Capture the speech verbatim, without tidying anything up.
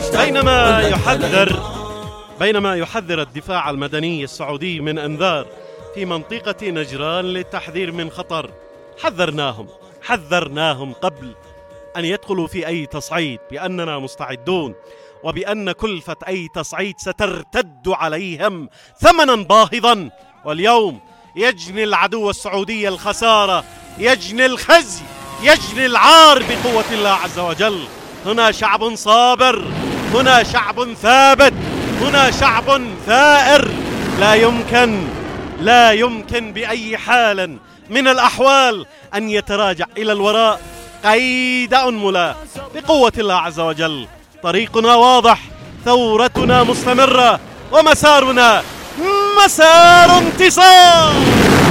بينما يحذر بينما يحذر الدفاع المدني السعودي من أنذار في منطقة نجران للتحذير من خطر، حذرناهم حذرناهم قبل أن يدخلوا في أي تصعيد بأننا مستعدون، وبأن كلفة أي تصعيد سترتد عليهم ثمنا باهظا. واليوم يجني العدو السعودي الخسارة، يجني الخزي، يجني العار بقوة الله عز وجل. هنا شعب صابر، هنا شعب ثابت، هنا شعب ثائر، لا يمكن لا يمكن بأي حال من الأحوال أن يتراجع إلى الوراء قيد أنملة بقوة الله عز وجل. طريقنا واضح، ثورتنا مستمرة، ومسارنا مسار انتصار.